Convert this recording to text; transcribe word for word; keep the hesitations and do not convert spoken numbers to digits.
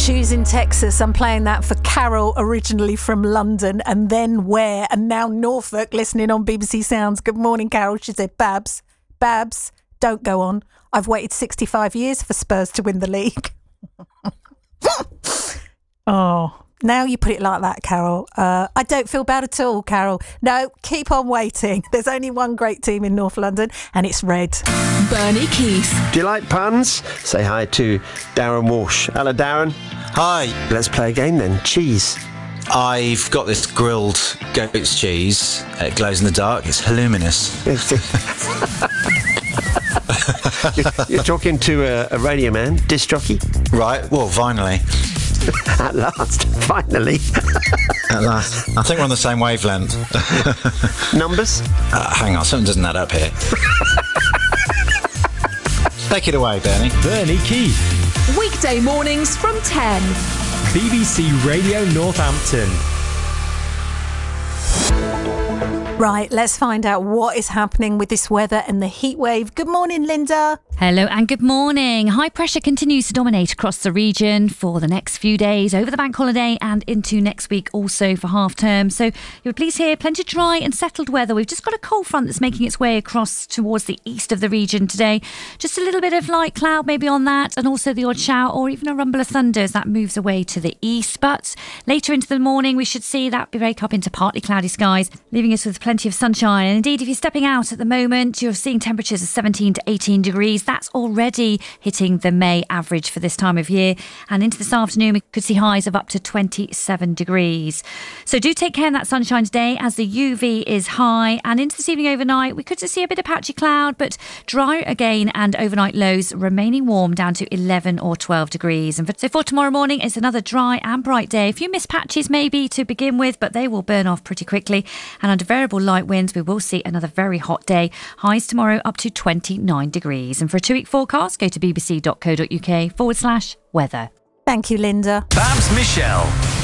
Shoes in Texas. I'm playing that for Carol, originally from London, and then where? And now Norfolk, listening on B B C Sounds. Good morning, Carol. She said, Babs, Babs, don't go on. I've waited sixty-five years for Spurs to win the league. Oh, now you put it like that, Carol. Uh, I don't feel bad at all, Carol. No, keep on waiting. There's only one great team in North London, and it's red. Bernie Keith. Do you like puns? Say hi to Darren Walsh. Hello, Darren. Hi. Let's play a game then. Cheese. I've got this grilled goat's cheese. It glows in the dark. It's luminous. you're, you're talking to a, a radio man, disc jockey. Right. Well, finally. At last. Finally. At last. I think we're on the same wavelength. Numbers? Uh, hang on. Something doesn't add up here. Take it away, Bernie. Bernie Keith. Weekday mornings from ten. B B C Radio Northampton. Right, let's find out what is happening with this weather and the heat wave. Good morning, Linda. Hello and good morning. High pressure continues to dominate across the region for the next few days, over the bank holiday and into next week also for half term. So you're pleased here, plenty of dry and settled weather. We've just got a cold front that's making its way across towards the east of the region today. Just a little bit of light cloud maybe on that, and also the odd shower or even a rumble of thunder as that moves away to the east. But later into the morning we should see that break up into partly cloudy skies, leaving us with plenty of sunshine. And indeed, if you're stepping out at the moment, you're seeing temperatures of seventeen to eighteen degrees. That's already hitting the May average for this time of year. And into this afternoon, we could see highs of up to twenty-seven degrees. So do take care in that sunshine today as the U V is high. And into this evening overnight, we could see a bit of patchy cloud, but dry again, and overnight lows remaining warm down to eleven or twelve degrees. And for, so for tomorrow morning, it's another dry and bright day. A few mist patches maybe to begin with, but they will burn off pretty quickly. And under variable light winds, we will see another very hot day. Highs tomorrow up to twenty-nine degrees. And for a two-week forecast, go to bbc.co.uk forward slash weather. Thank you, Linda. Babs Michelle.